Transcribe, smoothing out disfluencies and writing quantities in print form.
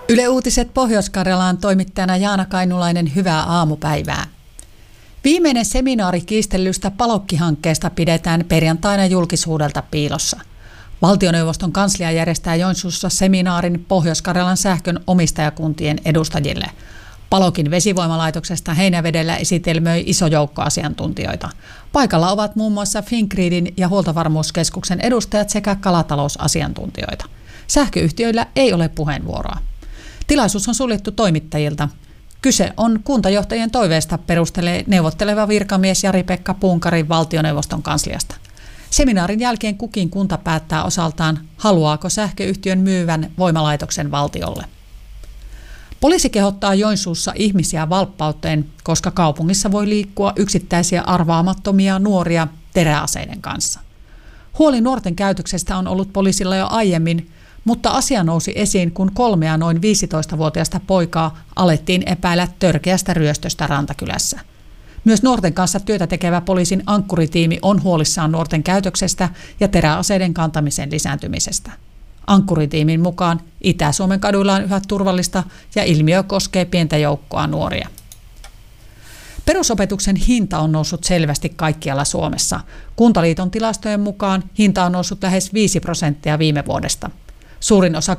Yle Uutiset Pohjois-Karjalaan toimittajana Jaana Kainulainen, hyvää aamupäivää. Viimeinen seminaari kiistellystä Palokki-hankkeesta pidetään perjantaina julkisuudelta piilossa. Valtioneuvoston kanslia järjestää Joensuussa seminaarin Pohjois-Karjalan sähkön omistajakuntien edustajille. Palokin vesivoimalaitoksesta Heinävedellä esitelmöi iso joukko asiantuntijoita. Paikalla ovat muun muassa Fingridin ja Huoltovarmuuskeskuksen edustajat sekä kalatalousasiantuntijoita. Sähköyhtiöillä ei ole puheenvuoroa. Tilaisuus on suljettu toimittajilta. Kyse on kuntajohtajien toiveesta, perustelee neuvotteleva virkamies Jari-Pekka Punkari valtioneuvoston kansliasta. Seminaarin jälkeen kukin kunta päättää osaltaan, haluaako sähköyhtiön myyvän voimalaitoksen valtiolle. Poliisi kehottaa Joensuussa ihmisiä valppauteen, koska kaupungissa voi liikkua yksittäisiä arvaamattomia nuoria teräaseiden kanssa. Huoli nuorten käytöksestä on ollut poliisilla jo aiemmin, mutta asia nousi esiin, kun 3 noin 15-vuotiaista poikaa alettiin epäillä törkeästä ryöstöstä Rantakylässä. Myös nuorten kanssa työtä tekevä poliisin Ankkuri-tiimi on huolissaan nuorten käytöksestä ja teräaseiden kantamisen lisääntymisestä. Ankkuri-tiimin mukaan Itä-Suomen kaduilla on yhä turvallista ja ilmiö koskee pientä joukkoa nuoria. Perusopetuksen hinta on noussut selvästi kaikkialla Suomessa. Kuntaliiton tilastojen mukaan hinta on noussut lähes 5% viime vuodesta. Suurin osa